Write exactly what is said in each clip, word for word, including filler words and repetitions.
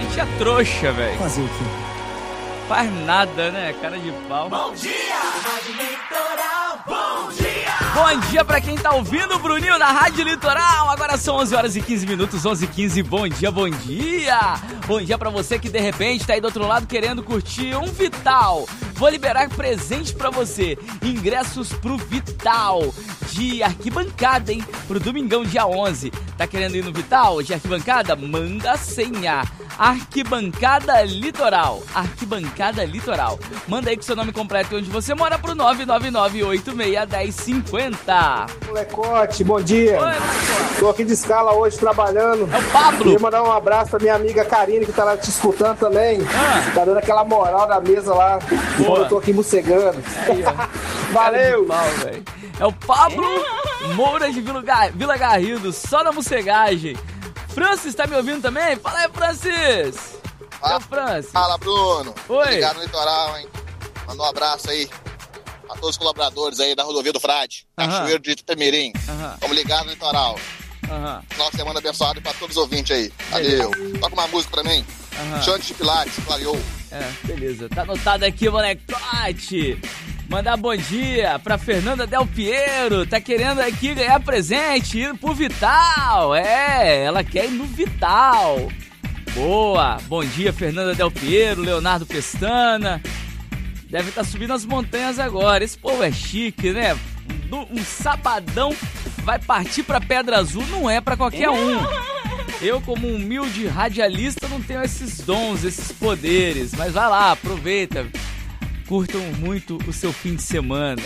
A gente é trouxa, velho. Fazer o quê? Faz nada, né? Cara de pau. Bom dia, Rádio Litoral, bom dia! Bom dia pra quem tá ouvindo o Bruninho na Rádio Litoral. Agora são onze horas e quinze minutos, onze e quinze. Bom dia, bom dia. Bom dia pra você que de repente tá aí do outro lado querendo curtir um Vital. Vou liberar presente pra você. Ingressos pro Vital de arquibancada, hein? Pro domingão, dia onze. Tá querendo ir no Vital de arquibancada? Manda a senha. Arquibancada Litoral. Arquibancada Litoral. Manda aí com seu nome completo e onde você mora pro nove nove nove oito seis um zero cinco zero. Molecote, bom dia. Oi, molecote. Tô aqui de escala hoje trabalhando. É o Pablo. Queria mandar um abraço pra minha amiga Karine, que tá lá te escutando também. Ah. Tá dando aquela moral na mesa lá. Enquanto eu tô aqui mocegando. Aí, ó. Valeu! Pau, é o Pablo Moura de Vila, Gar... Vila Garrido, só na mocegagem. Francis, tá me ouvindo também? Fala aí, Francis! Ah, é o Francis. Fala, Bruno. Oi. Ligado no litoral, hein? Manda um abraço aí a todos os colaboradores aí da rodovia do Frade, Aham. Cachoeiro de Itapemirim. Aham. Vamos ligar no litoral. Aham. Final de semana abençoado pra todos os ouvintes aí. Valeu. Toca uma música pra mim. Aham. Xande de Pilares, clareou. É, beleza. Tá anotado aqui, molecote. Mandar bom dia pra Fernanda Del Piero. Tá querendo aqui ganhar presente, ir pro Vital. É, ela quer ir no Vital. Boa. Bom dia, Fernanda Del Piero, Leonardo Pestana. Deve estar subindo as montanhas agora. Esse povo é chique, né? Um sabadão vai partir pra Pedra Azul, não é pra qualquer um. Eu, como um humilde radialista, não tenho esses dons, esses poderes. Mas vai lá, aproveita. Curtam muito o seu fim de semana.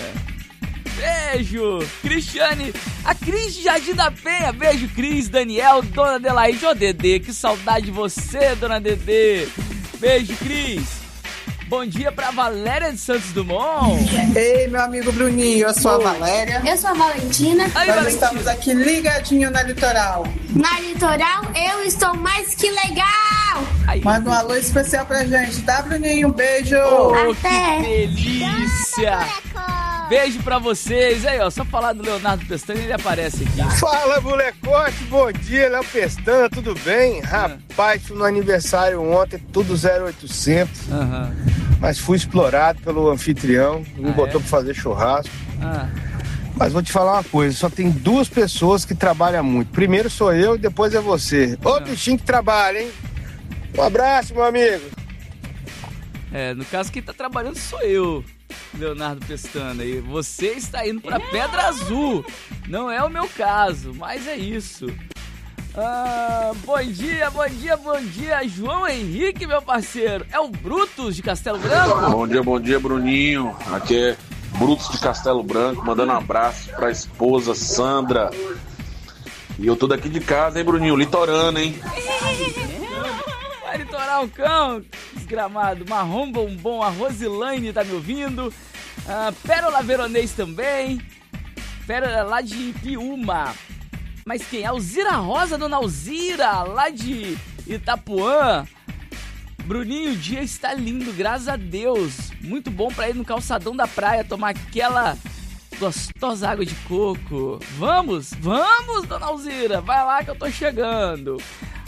Beijo! Cristiane, a Cris de Jardim da Penha. Beijo, Cris, Daniel, Dona Adelaide. Ô, Dedê, que saudade de você, Dona Dedê. Beijo, Cris. Bom dia pra Valéria de Santos Dumont. Ei, meu amigo Bruninho, eu sou a Valéria. Eu sou a Valentina. Aí, Nós Valentina. estamos aqui ligadinho na Litoral. Na Litoral, eu estou mais que legal. Aí, Manda um alô especial pra gente, tá, Bruninho? Um beijo. oh, Até. que delícia. Beijo pra vocês. Aí, ó, só falar do Leonardo Pestana, ele aparece aqui. Fala, molecote, bom dia, Léo Pestana, tudo bem? Rapaz, fui no aniversário ontem, tudo zero oitocentos, Aham. mas fui explorado pelo anfitrião, me Ah, botou é? pra fazer churrasco. Ah, Mas vou te falar uma coisa, só tem duas pessoas que trabalham muito. Primeiro sou eu e depois é você. Ô, Ah. bichinho que trabalha, hein? Um abraço, meu amigo. é, no caso, quem tá trabalhando sou eu, Leonardo Pestana. E você está indo pra Pedra Azul. Não é o meu caso, mas é isso. Ah, bom dia, bom dia, bom dia, João Henrique, meu parceiro. É o Brutus de Castelo Branco? Bom dia, bom dia, Bruninho. Aqui é Brutus de Castelo Branco, mandando um abraço pra esposa Sandra. E eu tô daqui de casa, hein, Bruninho? Litorano, hein? Vai litorar cão, desgramado. Marrom Bombom, a Rosilaine tá me ouvindo. Ah, Pérola Veronês também. Pérola lá de Piúma. Mas quem é? Alzira Rosa, dona Alzira, lá de Itapuã. Bruninho, o dia está lindo, graças a Deus. Muito bom pra ir no calçadão da praia tomar aquela gostosa água de coco. Vamos, vamos, dona Alzira, vai lá que eu tô chegando.